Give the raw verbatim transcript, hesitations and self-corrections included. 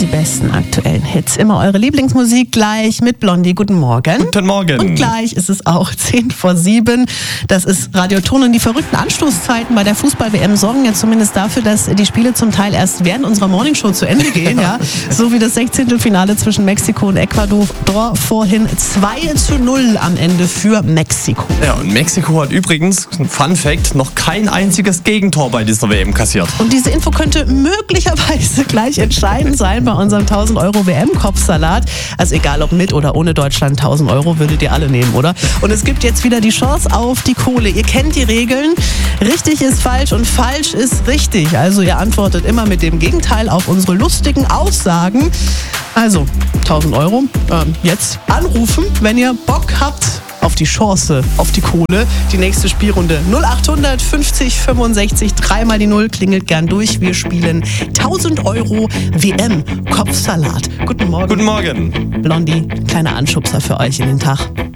besten aktuellen Hits. Immer eure Lieblingsmusik gleich mit Blondie. Guten Morgen. Guten Morgen. Und gleich ist es auch zehn vor sieben. Das ist Radio Ton und die verrückten Anstoßzeiten bei der Fußball-W M sorgen ja zumindest dafür, dass die Spiele zum Teil erst während unserer Morningshow zu Ende gehen. Ja. So wie das Sechzehntelfinale zwischen Mexiko und Ecuador. Vorhin zwei zu null am Ende für Mexiko. Ja, und Mexiko hat übrigens, Fun Fact, noch kein einziges Gegentor bei dieser W M kassiert. Und diese Info könnte möglicherweise gleich entscheidend sein bei unserem tausend Euro W M-Kopfsalat. Also egal ob mit oder ohne Deutschland, tausend Euro würdet ihr alle nehmen, oder? Und es gibt jetzt wieder die Chance auf die Kohle. Ihr kennt die Regeln. Richtig ist falsch und falsch ist richtig. Also ihr antwortet immer mit dem Gegenteil auf unsere lustigen Aussagen. Also tausend Euro. Ähm, jetzt anrufen, wenn ihr Bock habt auf die Chance, auf die Kohle. Die nächste Spielrunde null achthundert fünfzig fünfundsechzig, dreimal die Null, klingelt gern durch. Wir spielen tausend Euro W M Kopfsalat. Guten Morgen. Guten Morgen. Blondie, kleiner Anschubser für euch in den Tag.